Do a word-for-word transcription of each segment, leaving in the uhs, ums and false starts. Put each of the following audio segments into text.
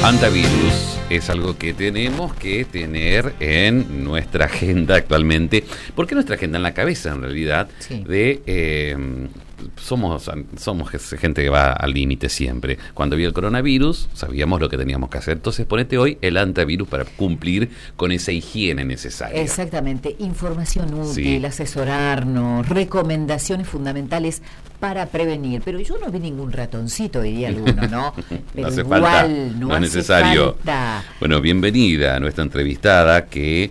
Antivirus es algo que tenemos que tener en nuestra agenda actualmente. ¿Por qué nuestra agenda? En la cabeza, en realidad, sí. de... Eh, somos somos gente que va al límite siempre. Cuando había el coronavirus, sabíamos lo que teníamos que hacer. Entonces, ponete hoy el antivirus para cumplir con esa higiene necesaria. Exactamente. Información útil, sí. asesorarnos, recomendaciones fundamentales para prevenir. Pero yo no vi ningún ratoncito, diría alguno, ¿no? Pero no hace igual, falta, no, no es hace necesario. Falta. Bueno, bienvenida a nuestra entrevistada que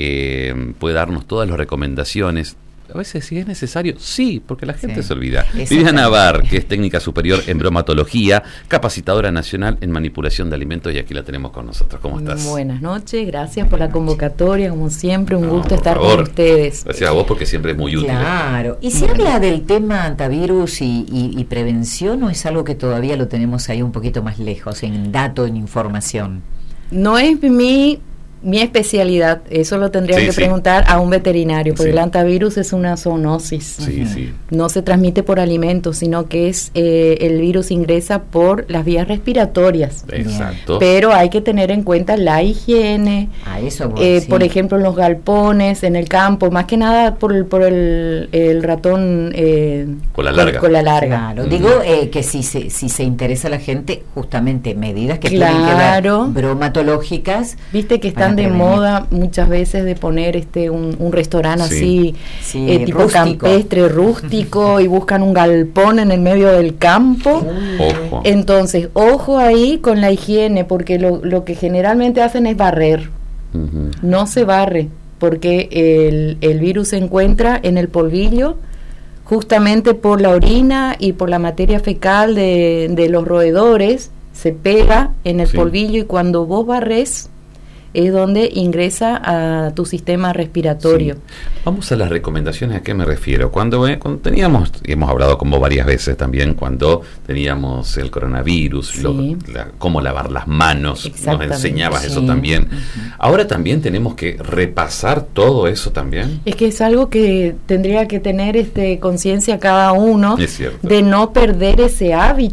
eh, puede darnos todas las recomendaciones. A veces, si es necesario, sí, porque la gente sí. se olvida. Viviana Navar, que es técnica superior en bromatología, capacitadora nacional en manipulación de alimentos, y aquí la tenemos con nosotros. ¿Cómo estás? Buenas noches, gracias por la convocatoria, como siempre, un no, gusto estar favor. con ustedes. Gracias a vos, porque siempre es muy útil. Claro, y se habla del tema antivirus y, y, y prevención, ¿o es algo que todavía lo tenemos ahí un poquito más lejos, en dato, en información? No es mi... Mi especialidad, eso lo tendría sí, que sí. preguntar a un veterinario, porque sí. el antivirus es una zoonosis. Sí, uh-huh. sí. No se transmite por alimentos, sino que es eh, el virus ingresa por las vías respiratorias. Exacto. Pero hay que tener en cuenta la higiene. A eso voy, eh, sí. Por ejemplo, en los galpones, en el campo, más que nada por el, por el, el ratón eh, con la larga. Con la larga. Claro. Uh-huh. Digo eh, que si se, si se interesa a la gente, justamente medidas que claro. pueden quedar bromatológicas. Viste que están de prevenir. Moda muchas veces de poner este un, un restaurante sí. así sí, eh, tipo rústico. campestre, rústico y buscan un galpón en el medio del campo. Ojo. Entonces, ojo ahí con la higiene, porque lo, lo que generalmente hacen es barrer. Uh-huh. No se barre, porque el, el virus se encuentra en el polvillo justamente por la orina y por la materia fecal de, de los roedores, se pega en el sí. polvillo, y cuando vos barres es donde ingresa a tu sistema respiratorio. Sí. Vamos a las recomendaciones. ¿A qué me refiero? Cuando, eh, cuando teníamos, y hemos hablado con vos varias veces también, cuando teníamos el coronavirus, sí. lo, la, cómo lavar las manos, nos enseñabas sí. eso también. Uh-huh. Ahora también tenemos que repasar todo eso también. Es que es algo que tendría que tener este conciencia cada uno, es cierto. de no perder ese hábito.